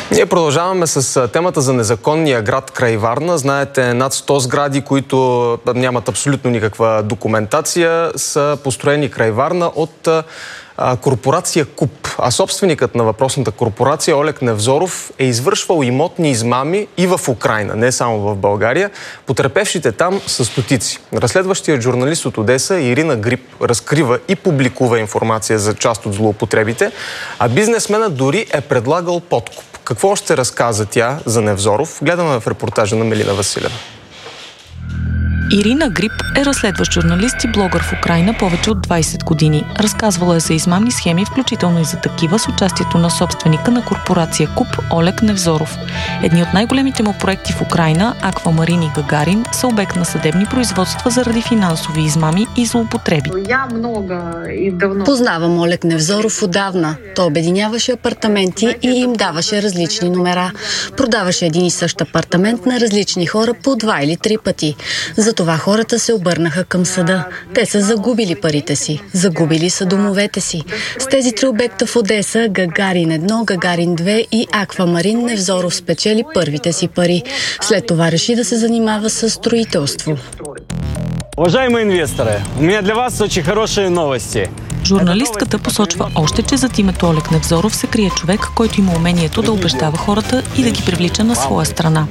Ние продължаваме с темата за незаконния град край Варна. Знаете, над 100 сгради, които нямат абсолютно никаква документация, са построени край Варна от корпорация КУП. А собственикът на въпросната корпорация, Олег Невзоров, е извършвал имотни измами и в Украйна, не само в България. Потерпевшите там са стотици. Разследващият журналист от Одеса Ирина Грип разкрива и публикува информация за част от злоупотребите, а бизнесменът дори е предлагал подкуп. Какво още разказа тя за Невзоров? Гледаме в репортажа на Мелина Василева. Ирина Грип е разследващ журналист и блогър в Украйна повече от 20 години. Разказвала е за измамни схеми, включително и за такива с участието на собственика на корпорация КУП Олег Невзоров. Едни от най-големите му проекти в Украйна, Аквамарин и Гагарин, са обект на съдебни производства заради финансови измами и злоупотреби. Познавам Олег Невзоров отдавна. Той обединяваше апартаменти и им даваше различни номера. Продаваше един и същ апартамент на различни хора по 2 или 3 пъти. Затова хората се обърнаха към съда. Те са загубили парите си. Загубили са домовете си. С тези 3 обекта в Одеса, Гагарин 1, Гагарин 2 и Аквамарин, Невзоров спечели първите си пари. След това реши да се занимава с строителство. Уважаеми инвестори, у меня для вас очень хорошие новости. Журналистката посочва още, че зад името Олег Невзоров се крие човек, който има умението да убеждава хората и да ги привлича на своя страна.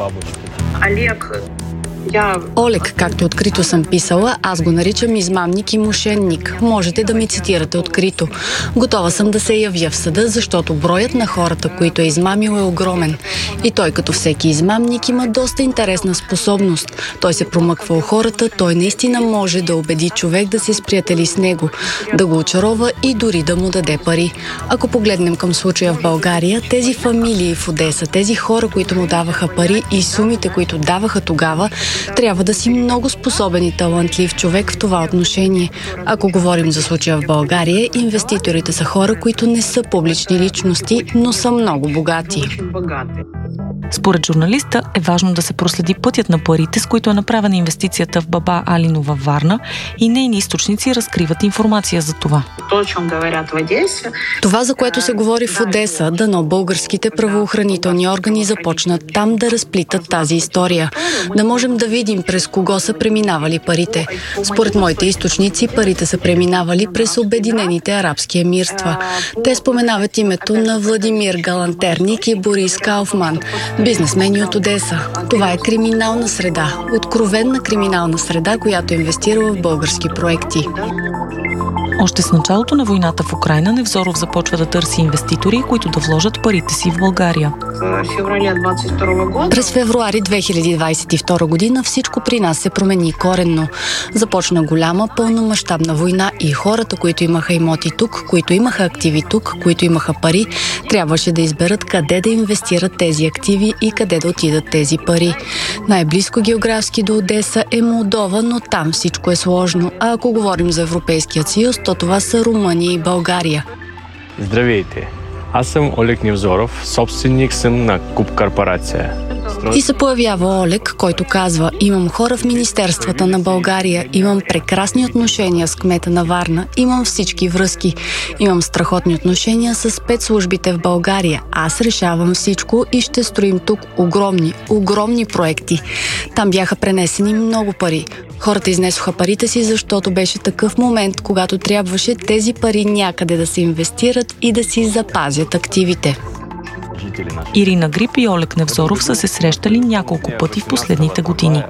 Олег, както открито съм писала, аз го наричам измамник и мошенник. Можете да ми цитирате открито. Готова съм да се явя в съда, защото броят на хората, които е измамил, е огромен. И той, като всеки измамник, има доста интересна способност. Той се промъква у хората, той наистина може да убеди човек да се сприятели с него, да го очарова и дори да му даде пари. Ако погледнем към случая в България, тези фамилии в Одеса, тези хора, които му даваха пари и сумите, които даваха тогава, трябва да си много способен и талантлив човек в това отношение. Ако говорим за случая в България, инвеститорите са хора, които не са публични личности, но са много богати. Според журналиста е важно да се проследи пътят на парите, с които е направена инвестицията в баба Алино във Варна, и нейни източници разкриват информация за това. Това, за което се говори в Одеса, дано българските правоохранителни органи започнат там да разплитат тази история. Да можем да видим през кого са преминавали парите. Според моите източници, парите са преминавали през Обединените арабски емирства. Те споменават името на Владимир Галантерник и Борис Кауфман, бизнесмени от Одеса. Това е криминална среда, откровенна криминална среда, която инвестира в български проекти. Още с началото на войната в Украйна Невзоров започва да търси инвеститори, които да вложат парите си в България. През февруари 2022 година всичко при нас се промени коренно. Започна голяма пълномащабна война и хората, които имаха имоти тук, които имаха активи тук, които имаха пари, трябваше да изберат къде да инвестират тези активи и къде да отидат тези пари. Най-близко географски до Одеса е Молдова, но там всичко е сложно. А ако говорим за Европейският съюз, то това са Румъния и България. Здравейте! Аз съм Олег Невзоров, собственик съм на КУП корпорация. И се появява Олег, който казва: имам хора в министерствата на България, имам прекрасни отношения с кмета на Варна, имам всички връзки, имам страхотни отношения с спецслужбите в България. Аз решавам всичко и ще строим тук огромни проекти. Там бяха пренесени много пари. Хората изнесоха парите си, защото беше такъв момент, когато трябваше тези пари някъде да се инвестират и да си запазят активите. Ирина Грип и Олег Невзоров са се срещали няколко пъти в последните години.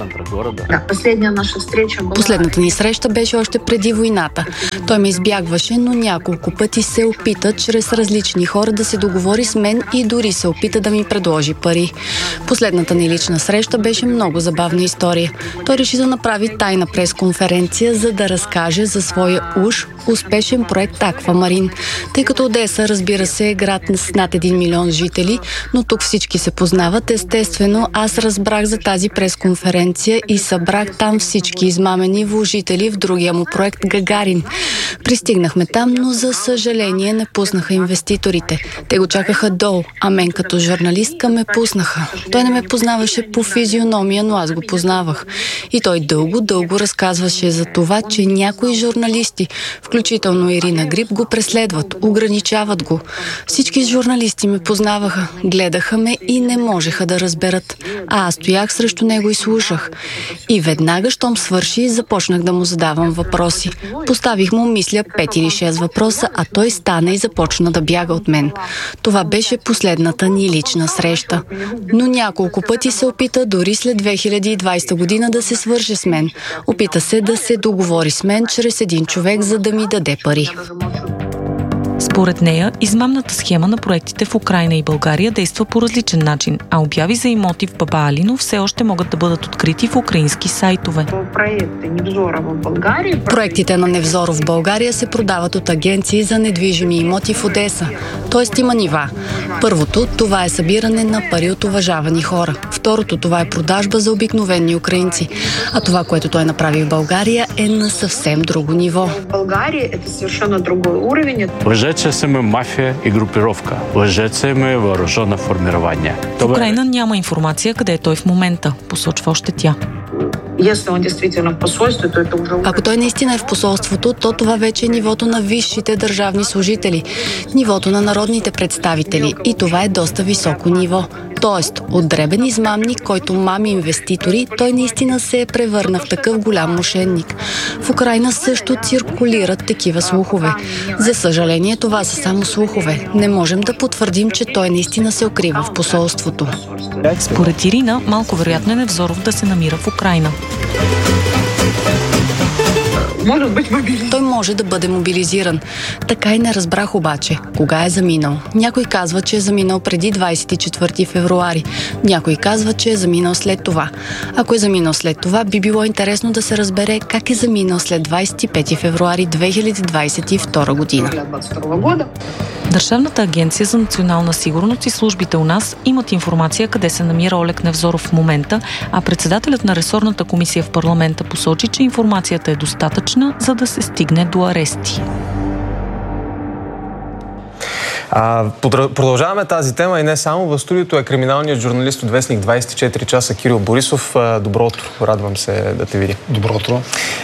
Последната ни среща беше още преди войната. Той ме избягваше, но няколко пъти се опита чрез различни хора да се договори с мен и дори се опита да ми предложи пари. Последната ни лична среща беше много забавна история. Той реши да направи тайна пресконференция, за да разкаже за своя успешен проект Аквамарин. Тъй като Одеса, разбира се, е град с над 1 милион жители, но тук всички се познават. Естествено, аз разбрах за тази пресконференция и събрах там всички измамени вложители в другия му проект Гагарин. Пристигнахме там, но за съжаление не пуснаха инвеститорите. Те го чакаха долу, а мен като журналистка ме пуснаха. Той не ме познаваше по физиономия, но аз го познавах. И той дълго разказваше за това, че някои журналисти, включително включително Ирина Грип, го преследват, ограничават го. Всички журналисти ме познаваха, гледаха ме и не можеха да разберат. А аз стоях срещу него и слушах. И веднага, щом свърши, започнах да му задавам въпроси. Поставих му, мисля, 5 или 6 въпроса, а той стана и започна да бяга от мен. Това беше последната ни лична среща. Но няколко пъти се опита, дори след 2020 година, да се свърже с мен. Опита се да се договори с мен чрез един човек, за да ми даде пари. Според нея, измамната схема на проектите в Украйна и България действа по различен начин, а обяви за имоти в Баба Алино все още могат да бъдат открити в украински сайтове. Проектите на Невзоров в България се продават от агенции за недвижими имоти в Одеса. Тоест има нива. Първото, това е събиране на пари от уважавани хора. Второто, това е продажба за обикновени украинци. А това, което той направи в България, е на съвсем друго ниво. В България е съвършено другой уровень. Лъжеца е мафия и групировка. Лъжеца е въоръжено формирование. В Украйна няма информация къде е той в момента, посочва още тя. Ако той наистина е в посолството, то това вече е нивото на висшите държавни служители, нивото на народните представители, и това е доста високо ниво. Тоест, от дребен измамник, който мами инвеститори, той наистина се е превърна в такъв голям мошенник. В Украйна също циркулират такива слухове. За съжаление, това са само слухове. Не можем да потвърдим, че той наистина се укрива в посолството. Според Ирина, малко вероятно е Невзоров да се намира в Украйна. Той може да бъде мобилизиран. Така и не разбрах обаче кога е заминал. Някой казва, че е заминал преди 24 февруари. Някой казва, че е заминал след това. Ако е заминал след това, би било интересно да се разбере как е заминал след 25 февруари 2022 година. Държавната агенция за национална сигурност и службите у нас имат информация къде се намира Олег Невзоров в момента, а председателят на ресорната комисия в парламента посочи, че информацията е достатъчна, за да се стигне до арести. Продължаваме тази тема и не само. В студиото е криминалният журналист от вестник 24 часа Кирил Борисов. Добро утро. Радвам се да те видя. Добро утро.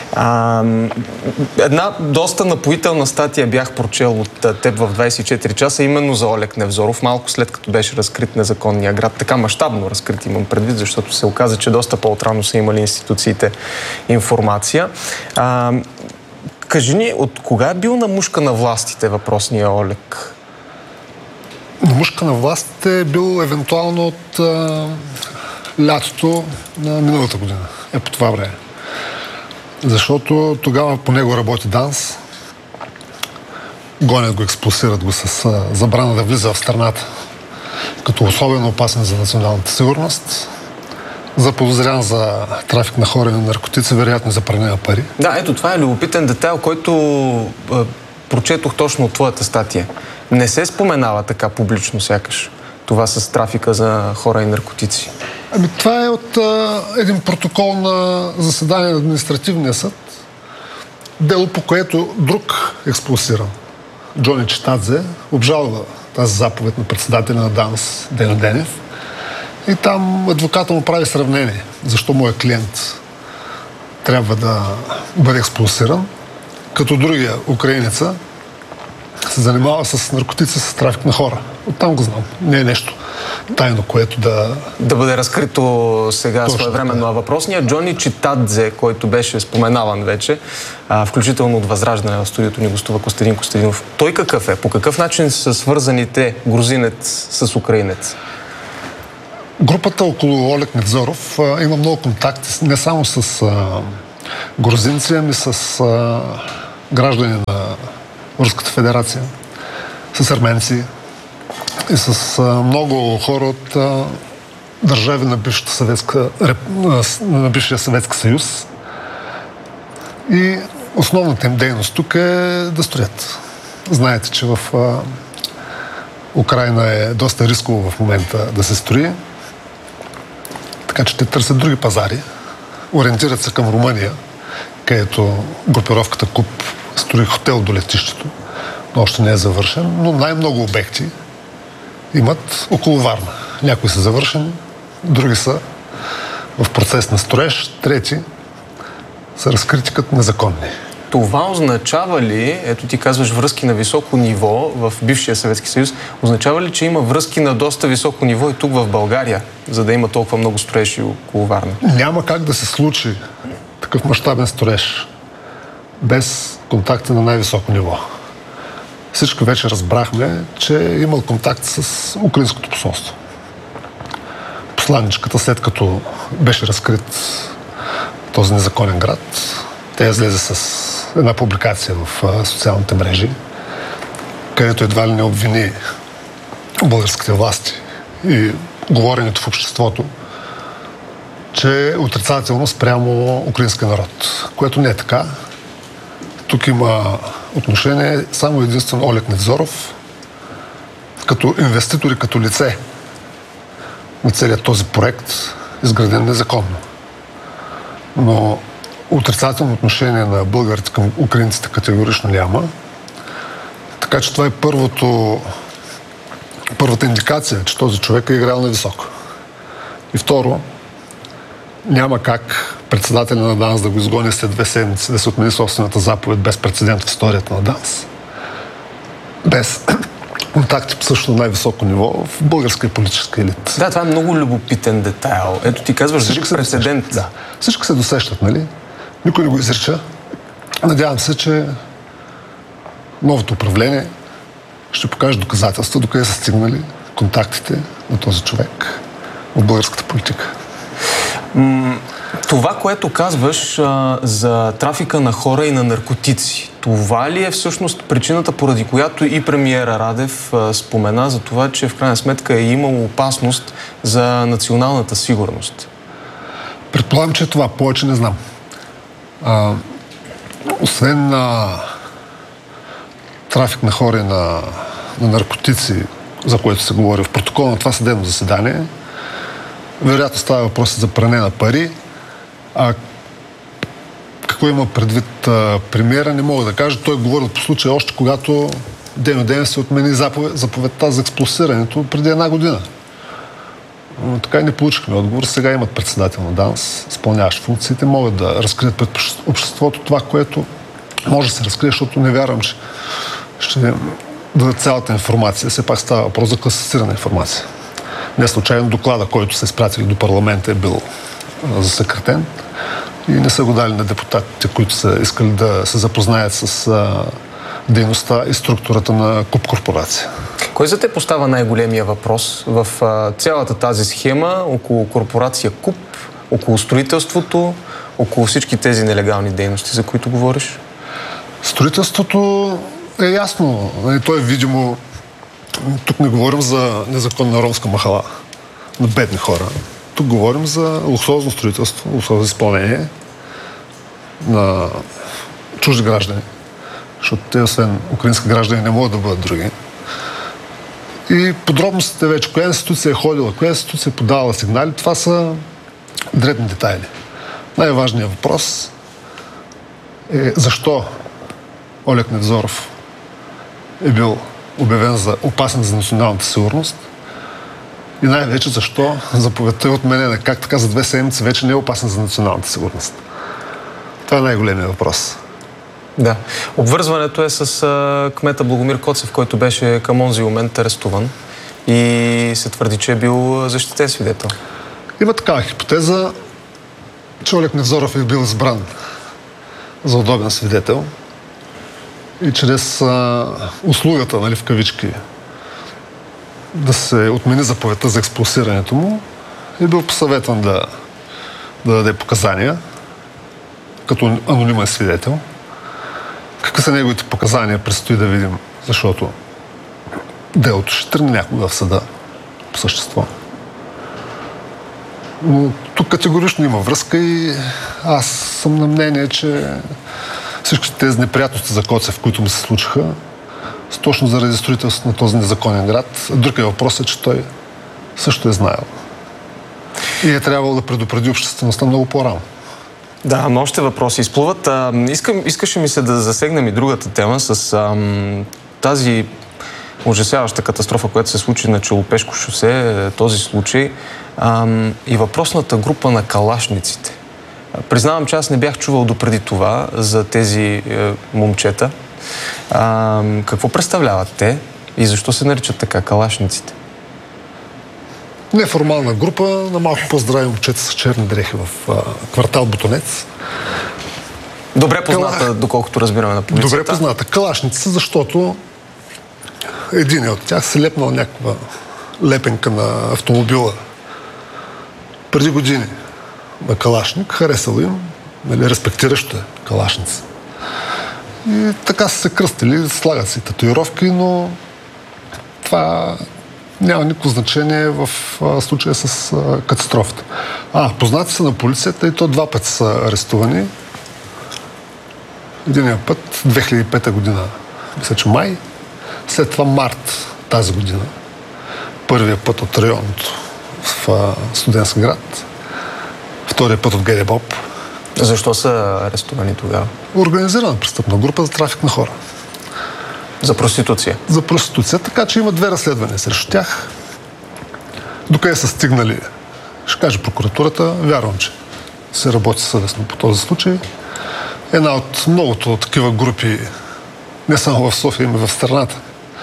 Една доста напоителна статия бях прочел от теб в 24 часа, именно за Олег Невзоров, малко след като беше разкрит незаконния град. Така мащабно разкрит имам предвид, защото се оказа, че доста по-отрано са имали институциите информация. Кажи ни, от кога е бил на мушка на властите въпросния Олег? На мушка на властите е бил евентуално от лятото на миналата година. По това време. Защото тогава по него работи ДАНС. Гонят го, експлосират го с забрана да влиза в страната, като особено опасен за националната сигурност. Заподозрян за трафик на хора и на наркотици, вероятно за пране на пари. Да, ето това е любопитен детайл, който прочетох точно от твоята статия. Не се споменава така публично сякаш това с трафика за хора и наркотици. Това е от един протокол на заседание на административния съд. Дело, по което друг експлосиран, Джони Читадзе, обжалва тази заповед на председателя на ДАНС Дено Денев. И там адвоката му прави сравнение. Защо моят клиент трябва да бъде експлосиран, като другия украинеца се занимава с наркотици, с трафик на хора. Оттам го знам. Не е нещо тайно, което да бъде разкрито сега своевременно. Да. Въпросният Джони Читадзе, който беше споменаван вече, включително от Възраждане в студиото ни гостува Костадин Костадинов. Той какъв е? По какъв начин са свързани те, грузинец с украинец? Групата около Олег Невзоров има много контакти не само с грузинци, ами с граждани на Руската федерация, с арменци и с много хора от държави на бившия Съветски съюз. И основната им дейност тук е да строят. Знаете, че в Украйна е доста рисково в момента да се строи, така че те търсят други пазари. Ориентират се към Румъния, където групировката КУП строи хотел до летището, но още не е завършен, но най-много обекти имат около Варна. Някои са завършени, други са в процес на строеж, трети са разкрити като незаконни. Това означава ли, ето ти казваш връзки на високо ниво в бившия Съветски съюз, означава ли, че има връзки на доста високо ниво и тук в България, за да има толкова много строежи около Варна? Няма как да се случи такъв мащабен строеж без контакти на най-високо ниво. Всички вече разбрахме, че е имал контакт с украинското посолство. Посланичката, след като беше разкрит този незаконен град, тя излезе с една публикация в социалните мрежи, където едва ли не обвини българските власти и говоренето в обществото, че е отрицателно спрямо украинския народ, което не е така. Тук има отношение само единствено Олег Невзоров, като инвеститор и като лице на целият този проект, изграден незаконно. Но отрицателно отношение на българите към украинците категорично няма. Така че това е първата индикация, че този човек е играл на високо. И второ, няма как председателя на ДАНС да го изгони след 2 седмици, да се отмени собствената заповед без прецедент в историята на ДАНС. Без контакти също на най-високо ниво в българска и политическа елит. Да, това е много любопитен детайл. Ето ти казваш за прецедент. Да. Всички се досещат, нали? Никой не го изрича. Надявам се, че новото управление ще покаже доказателства, докъде са стигнали контактите на този човек от българската политика. Това, което казваш за трафика на хора и на наркотици, това ли е всъщност причината, поради която и премиера Радев спомена за това, че в крайна сметка е имало опасност за националната сигурност? Предполагам, че това повече не знам. Освен трафик на хора и на наркотици, за което се говори в протокол на това съдебно заседание, вероятно става въпрос за пране на пари. Какво има предвид премиера, не мога да кажа. Той говори по случая още когато ден се отмени заповедта за експулсирането преди 1 година. Но така и не получихме отговор. Сега имат председател на ДАНС, изпълняващ функциите, могат да разкрият пред обществото това, което може да се разкрие, защото не вярвам, че ще дадат цялата информация. Все пак става въпрос за класифицирана информация. Не случайно доклада, който са изпратили до парламента, е бил засекретен и не са го дали на депутатите, които са искали да се запознаят с дейността и структурата на КУП корпорация. Кой за те поставя най-големия въпрос в цялата тази схема около корпорация КУП, около строителството, около всички тези нелегални дейности, за които говориш? Строителството е ясно. То е видимо. Тук не говорим за незаконна ромска махала на бедни хора. Тук говорим за луксозно строителство, луксозно изпълнение на чужди граждани. Защото те, освен украински граждани, не могат да бъдат други. И подробностите вече, коя институция е ходила, коя институция е подавала сигнали, това са дребни детайли. Най-важният въпрос е защо Олег Невзоров е бил обявен за опасен за националната сигурност и най-вече защо заповедта е отменена. Как така за 2 седмици вече не е опасен за националната сигурност? Това е най-големият въпрос. Да. Обвързването е с кмета Благомир Коцев, който беше към онзи момент арестуван и се твърди, че е бил защитен свидетел. Има такава хипотеза, че Олег Невзоров е бил избран за удобен свидетел и чрез услугата, нали, в кавички, да се отмени заповедта за експулсирането му, е бил посъветван да даде показания като анонимен свидетел. Какви са неговите показания, предстои да видим, защото делото ще тръгне някога в съда по същество. Но тук категорично има връзка и аз съм на мнение, че всички тези неприятности за Коцев, които му се случиха, са точно заради строителството на този незаконен град. Другият въпрос е, че той също е знаел. И е трябвало да предупреди обществеността много по-рано. Да, но още въпроси изплуват. Искаше ми се да засегнем и другата тема с тази ужасяваща катастрофа, която се случи на Челопешко шосе, този случай и въпросната група на калашниците. Признавам, че аз не бях чувал допреди това за тези момчета. Какво представляват те и защо се наричат така калашниците? Неформална група на малко по-здрави момчета с черни дрехи в квартал Бутонец. Добре позната, доколкото разбираме на полицията. Добре позната. Калашници, защото един от тях се лепнал някаква лепенка на автомобила преди години на калашник, харесал им, респектиращо е калашници. И така са се кръстили, слагат си татуировки, но това няма никакво значение в случая с катастрофата. Познати са на полицията и то 2 пъти са арестувани. Единия път 2005 година, мисля, че май, след това март тази година. Първия път от районното в Студентски град, втория път от ГДБОП. Защо са арестувани тогава? Организирана престъпна група за трафик на хора. За проституция? За проституция, така че има 2 разследвания срещу тях. Докъде са стигнали, ще каже прокуратурата, вярвам, че се работи съвестно по този случай. Една от многото такива групи, не само в София, но и в страната.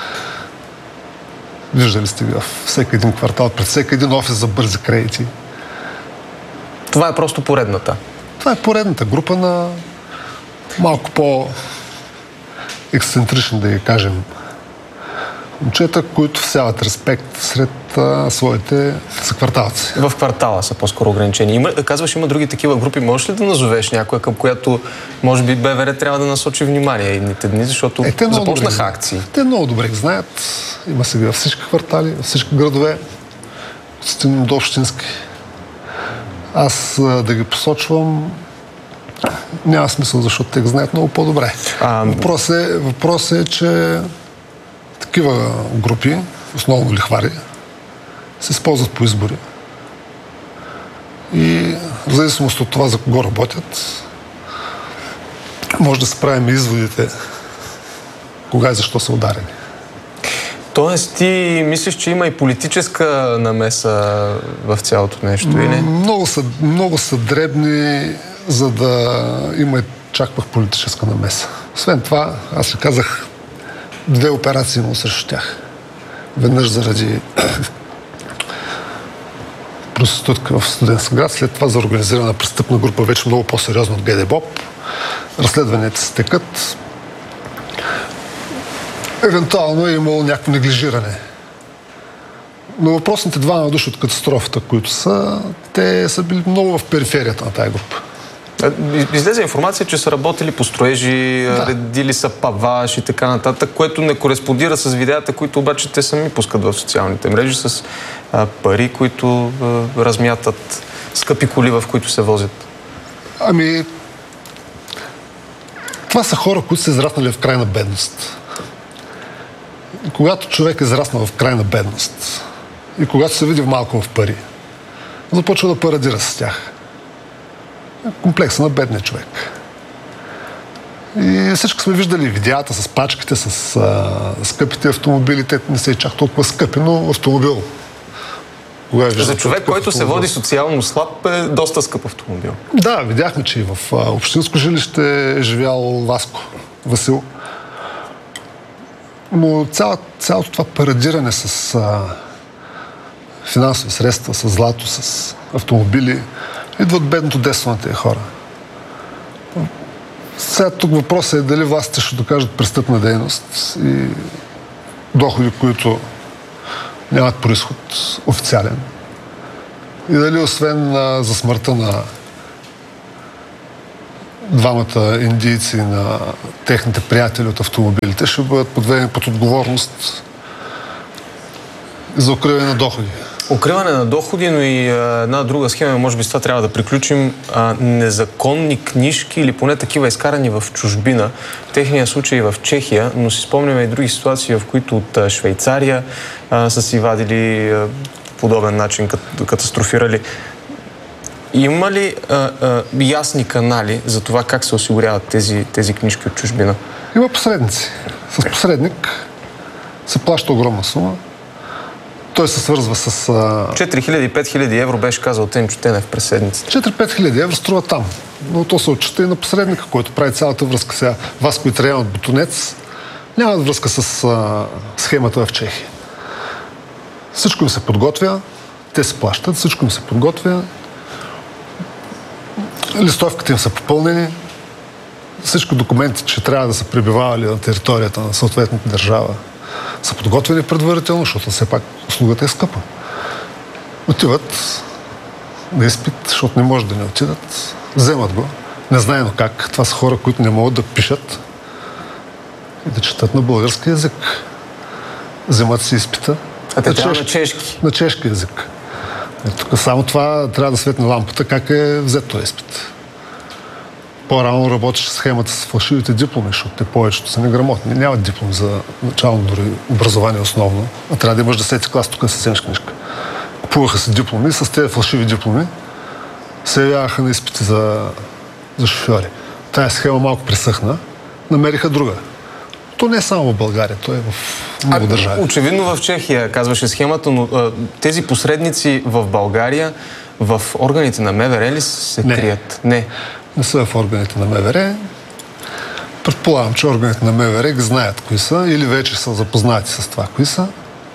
Виждали сте във всеки един квартал, пред всеки един офис за бързи кредити. Това е просто поредната? Това е поредната група на малко по-ексцентрични, да ги кажем, момчета, които всяват респект сред своите съкварталци. В квартала са по-скоро ограничени. Казваш, има други такива групи. Можеш ли да назовеш някоя, към която може би МВР трябва да насочи внимание едните дни, защото започнаха акции? Те много добре ги знаят. Има сега във всички квартали, във всички градове, до общински. Аз да ги посочвам няма смисъл, защото те ги знаят много по-добре. Въпросът е, че такива групи, основно лихвари, се използват по избори. И в зависимост от това за кого работят, може да се правим изводите кога и защо са ударени. Тоест ти мислиш, че има и политическа намеса в цялото нещо, или? Много са дребни, за да има чак пък политическа намеса. Освен това, аз ви казах, 2 операции има срещу тях. Веднъж заради проститутка в Студентски град, след това за организирана престъпна група, вече много по-сериозно от ГДБОП. Разследванията се текат. Евентуално е имало някакво неглижиране. Но въпросните 2 души от катастрофата, които са, те са били много в периферията на тази група. Излезе информация, че са работили по строежи, редили са паваж и така нататък, което не кореспондира с видеята, които обаче те сами пускат в социалните мрежи с пари, които размятат, скъпи коли, в които се возят. Това са хора, които са израснали в крайна бедност. И когато човек е израснал в крайна бедност и когато се види малко в пари, започва да парадира с тях. Комплекса на бедния човек. И всички сме виждали видеята с пачките, с скъпите автомобили. Те не са и чак толкова скъпи, но автомобил. За човек, който се води социално слаб, е доста скъп автомобил. Да, видяхме, че и в общинско жилище е живял Васил. Но цялото това парадиране с финансови средства, с злато, с автомобили, идва от бедното детство на тези хора. Сега тук въпросът е дали властите ще докажат престъпна дейност и доходи, които нямат произход официален. И дали освен за смъртта на 2 индийци, на техните приятели от автомобилите, ще бъдат подведени под отговорност за укриване на доходи. Укриване на доходи, но и една друга схема, може би с това трябва да приключим, незаконни книжки или поне такива изкарани в чужбина. В техния случай в Чехия, но си спомняме и други ситуации, в които от Швейцария са си вадили подобен начин, катастрофирали. Има ли ясни канали за това как се осигуряват тези книжки от чужбина? Има посредници. С посредник се плаща огромна сума. той се свързва с... 4000-5000 евро беше казал Тенчо Чутенев през седмицата. 4-5 хиляди евро струва там. Но то се отчита и на посредника, който прави цялата връзка. Сега Васко и Траян от Ботунец нямат връзка с схемата в Чехия. Всичко им се подготвя, те се плащат, всичко им се подготвя, листовките им са попълнени, всички документи, че трябва да са пребивавали на територията на съответната държава, са подготвени предварително, защото все пак услугата е скъпа. Отиват на изпит, защото не може да не отидат, вземат го, незнайно как. Това са хора, които не могат да пишат и да четат на български език. Вземат си изпита. А те трябва на чешки? На чешки език. Тук само това трябва да светне лампата, как е взет този изпит. По-рано работеше схемата с фалшивите дипломи, защото те повечето са неграмотни. Нямат диплом за начално дори образование основно, а трябва да имаш 10-ти клас, тук се вземеш книжка. Купуваха се дипломи, с тези фалшиви дипломи се явяваха на изпити за шофьори. Тая схема малко пресъхна, намериха друга. То не е само в България, то е в много държави. Очевидно в Чехия, казваше схемата, но тези посредници в България, в органите на МВР ли се крият? Не са в органите на МВР. Предполагам, че органите на МВР ги знаят кои са или вече са запознати с това кои са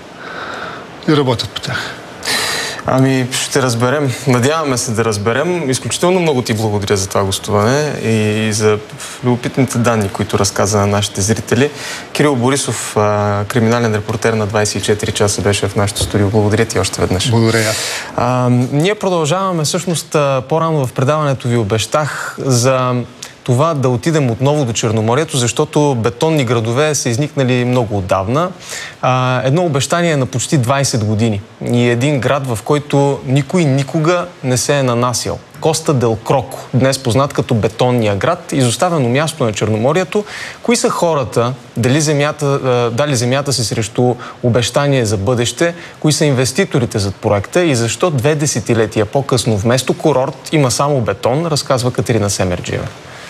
и работят по тях. Ами, ще разберем. Надяваме се да разберем. Изключително много ти благодаря за това гостуване и за любопитните данни, които разказа на нашите зрители. Кирил Борисов, криминален репортер на 24 часа, беше в нашото студио. Благодаря ти още веднъж. Благодаря. Ние продължаваме. Всъщност, по-рано в предаването ви обещах за това да отидем отново до Черноморието, защото бетонни градове са изникнали много отдавна. Едно обещание на почти 20 години. И един град, в който никой никога не се е нанасял. Коста дел Кроко, днес познат като бетонния град, изоставено място на Черноморието. Кои са хората, дали земята си срещу обещание за бъдеще, кои са инвеститорите зад проекта и защо 2 десетилетия по-късно вместо курорт има само бетон, разказва Катерина Семерджиева.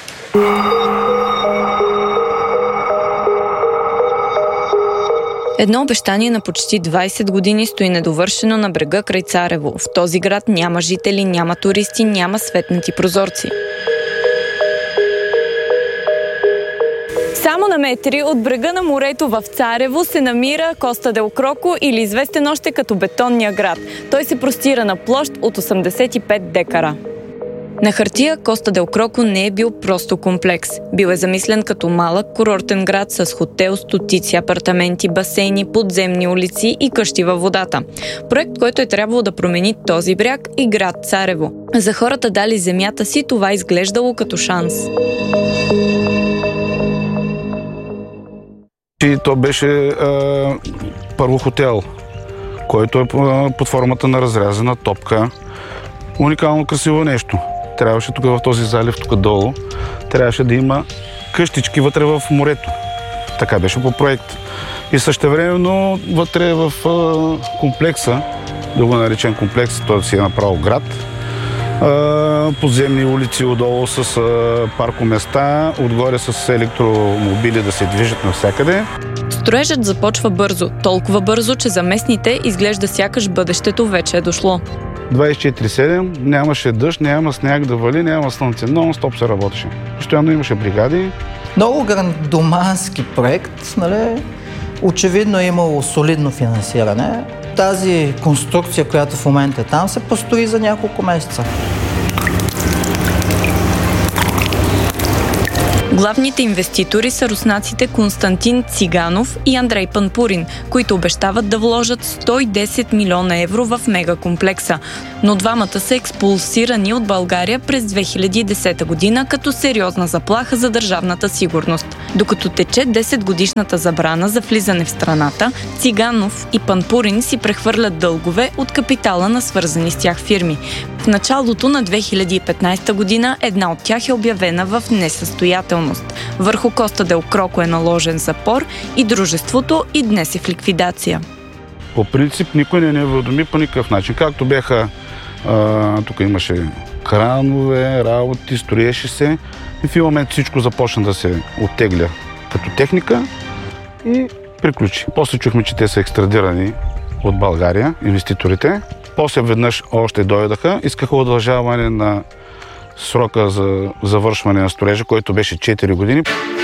Едно обещание на почти 20 години стои недовършено на брега край Царево. В този град няма жители, няма туристи, няма светнати прозорци. Само на метри от брега на морето в Царево се намира Коста дел Кроко, или известен още като бетонния град. Той се простира на площ от 85 декара. На хартия Коста дел Кроко не е бил просто комплекс. Бил е замислен като малък курортен град с хотел, стотици апартаменти, басейни, подземни улици и къщи във водата. Проект, който е трябвало да промени този бряг и град Царево. За хората дали земята си, това изглеждало като шанс. И то беше първо хотел, който е под формата на разрязана топка. Уникално красиво нещо. Трябваше тук в този залив, тук долу, трябваше да има къщички вътре в морето. Така беше по проект. И същевременно вътре в комплекса, да го наречем комплекс, той си е направил град, подземни улици отдолу с паркоместа, отгоре с електромобили да се движат навсякъде. Строежът започва бързо, толкова бързо, че за местните изглежда сякаш бъдещето вече е дошло. 24/7, нямаше дъжд, няма сняг да вали, няма слънце. Нон-стоп се работеше. Постоянно имаше бригади. Много грандомански проект, нали? Очевидно е имало солидно финансиране. Тази конструкция, която в момента е там, се построи за няколко месеца. Главните инвеститори са руснаците Константин Циганов и Андрей Панпурин, които обещават да вложат 110 милиона евро в мегакомплекса. Но двамата са експулсирани от България през 2010 година като сериозна заплаха за държавната сигурност. Докато тече 10-годишната забрана за влизане в страната, Циганов и Панпурин си прехвърлят дългове от капитала на свързани с тях фирми. В началото на 2015 година една от тях е обявена в несъстоятелност. Върху Коста дел Кроко е наложен запор и дружеството и днес е в ликвидация. По принцип никой не уведоми по никакъв начин. Както бяха, тук имаше кранове, работи, строеше се и в един момент всичко започна да се оттегля като техника и приключи. После чухме, че те са екстрадирани от България, инвеститорите. После веднъж още дойдаха, искаха удължаване на срока за завършване на строежа, който беше 4 години.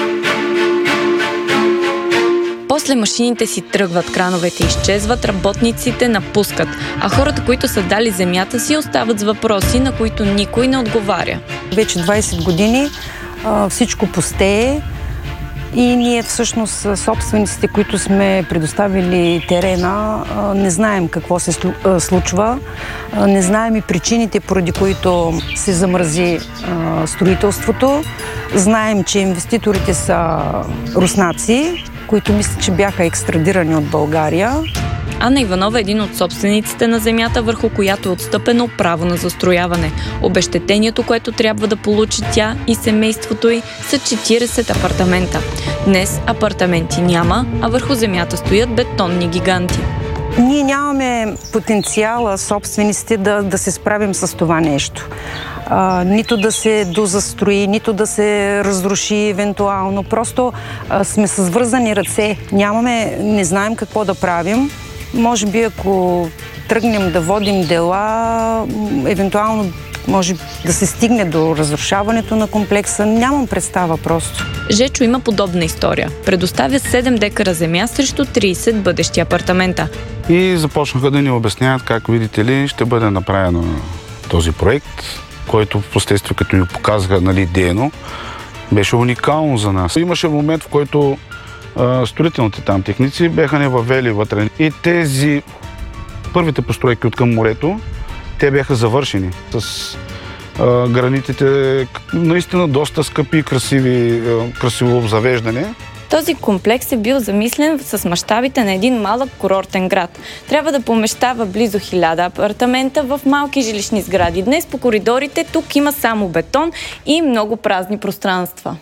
После машините си тръгват, крановете изчезват, работниците напускат, а хората, които са дали земята си, остават с въпроси, на които никой не отговаря. Вече 20 години всичко пустее и ние всъщност собствениците, които сме предоставили терена, не знаем какво се случва, не знаем и причините, поради които се замрази строителството. Знаем, че инвеститорите са руснаци, които мисля, че бяха екстрадирани от България. Анна Иванова е един от собствениците на земята, върху която е отстъпено право на застрояване. Обезщетението, което трябва да получи тя и семейството й, са 40 апартамента. Днес апартаменти няма, а върху земята стоят бетонни гиганти. Ние нямаме потенциала, собствениците, да се справим с това нещо. Нито да се дозастрои, нито да се разруши евентуално. Просто сме с вързани ръце. Не знаем какво да правим. Може би, ако тръгнем да водим дела, евентуално може да се стигне до разрушаването на комплекса. Нямам представа просто. Жечо има подобна история. Предоставя 7 декара земя срещу 30 бъдещи апартамента. И започнаха да ни обясняват как, видите ли, ще бъде направено този проект, който в последствие, като ни показаха идейно, беше уникално за нас. Имаше момент, в който строителните там техници бяха не въвели вътре. И тези първите постройки от към морето, те бяха завършени с гранитите, наистина доста скъпи и красиво обзавеждане. Този комплекс е бил замислен с мащабите на един малък курортен град. Трябва да помещава близо 1000 апартамента в малки жилищни сгради. Днес по коридорите тук има само бетон и много празни пространства.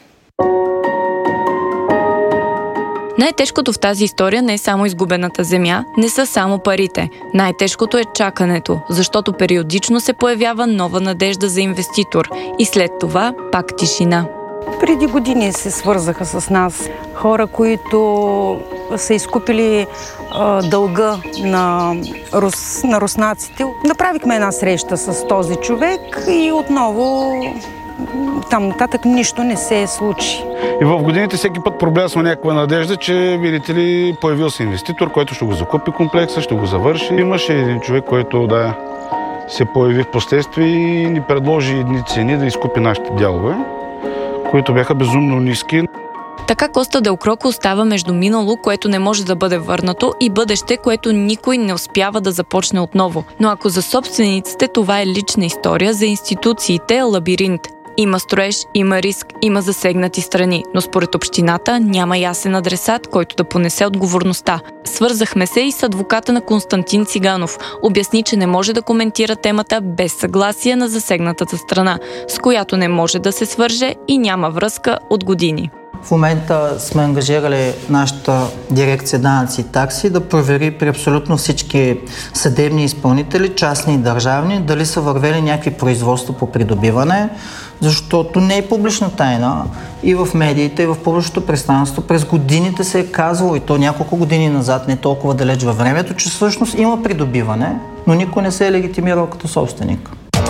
Най-тежкото в тази история не е само изгубената земя, не са само парите. Най-тежкото е чакането, защото периодично се появява нова надежда за инвеститор и след това пак тишина. Преди години се свързаха с нас хора, които са изкупили дълга на руснаците. Направихме една среща с този човек и отново там нататък нищо не се случи. И в годините всеки път проблясва някаква надежда, че, видите ли, появил се инвеститор, който ще го закупи комплекса, ще го завърши. Имаше един човек, който се появи в последствие и ни предложи едни цени да изкупи нашите дялове, които бяха безумно ниски. Така Коста дел Кроко остава между минало, което не може да бъде върнато, и бъдеще, което никой не успява да започне отново. Но ако за собствениците това е лична история, за институциите е лабиринт. Има строеж, има риск, има засегнати страни, но според общината няма ясен адресат, който да понесе отговорността. Свързахме се и с адвоката на Константин Циганов. Обясни, че не може да коментира темата без съгласие на засегнатата страна, с която не може да се свърже и няма връзка от години. В момента сме ангажирали нашата дирекция данъци и такси да провери при абсолютно всички съдебни изпълнители, частни и държавни, дали са вървели някакви производства по придобиване, защото не е публична тайна и в медиите, и в публичното пространство през годините се е казвало, и то няколко години назад, не толкова далеч във времето, че всъщност има придобиване, но никой не се е легитимирал като собственик.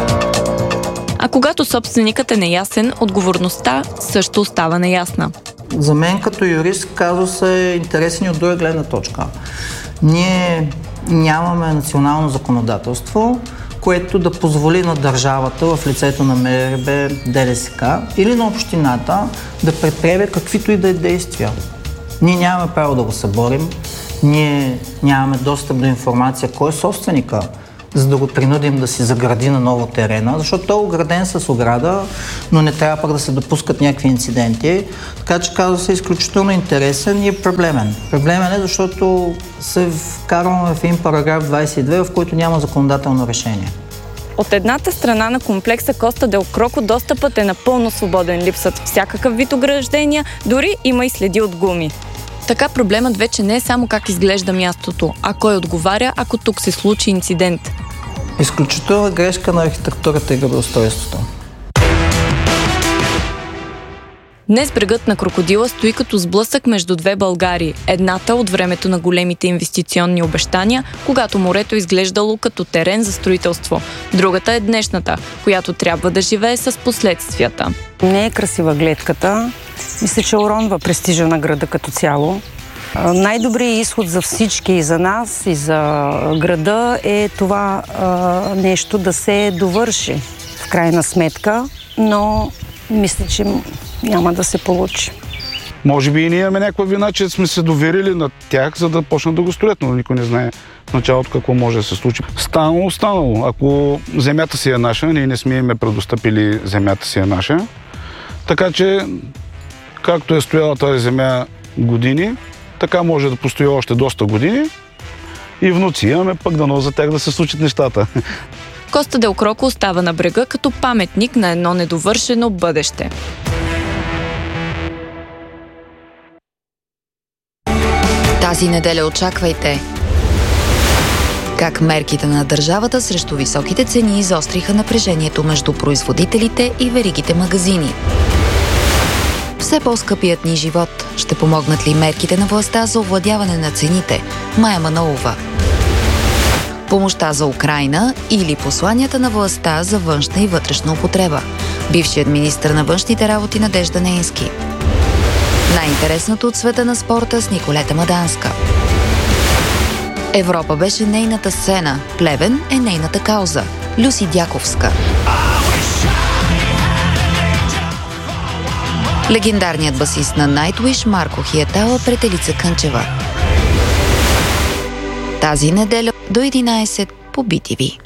А когато собственикът е неясен, отговорността също остава неясна. За мен като юрист казус е интересен от друга гледна точка. Ние нямаме национално законодателство, което да позволи на държавата в лицето на МРРБ, ДДСК или на общината да предприеме каквито и да е действия. Ние нямаме право да го съборим, ние нямаме достъп до информация кой е собственика, за да го принудим да си загради на ново терена, защото той е ограден с ограда, но не трябва пък да се допускат някакви инциденти. Така че казусът е изключително интересен и е проблемен. Проблемен е, защото се вкарваме в един параграф 22, в който няма законодателно решение. От едната страна на комплекса Коста дел Кроко достъпът е напълно свободен, липсват всякакъв вид ограждения, дори има и следи от гуми. Така проблемът вече не е само как изглежда мястото, а кой отговаря, ако тук се случи инцидент. Изключителна грешка на архитектурата и градоустройството. Днес брегът на Крокодила стои като сблъсък между две Българии. Едната от времето на големите инвестиционни обещания, когато морето изглеждало като терен за строителство. Другата е днешната, която трябва да живее с последствията. Не е красива гледката. Мисля, че уронва престижа на града като цяло. Най-добрият изход за всички, и за нас, и за града е това нещо да се довърши в крайна сметка, но мисля, че няма да се получи. Може би и ние имаме някаква вина, че сме се доверили на тях, за да почнат да го строят, но никой не знае в началото какво може да се случи. Станало. Ако земята си е наша, ние не сме им предостъпили земята си е наша. Така че, както е стояла тази земя години, така може да постои още доста години и внуци имаме, пък дано за тях да се случат нещата. Коста дел Кроко остава на брега като паметник на едно недовършено бъдеще. Тази неделя очаквайте как мерките на държавата срещу високите цени изостриха напрежението между производителите и веригите магазини. Все по-скъпият ни живот. Ще помогнат ли мерките на властта за овладяване на цените? Мая Манолова. Помощта за Украйна или посланията на властта за външна и вътрешна употреба? Бившият министър на външните работи Надежда Неински. Най-интересното от света на спорта с Николета Маданска. Европа беше нейната сцена, Плевен е нейната кауза. Люси Дяковска. Легендарният басист на Nightwish Марко Хиетала пред Елица Кънчева. Тази неделя до 11 по BTV.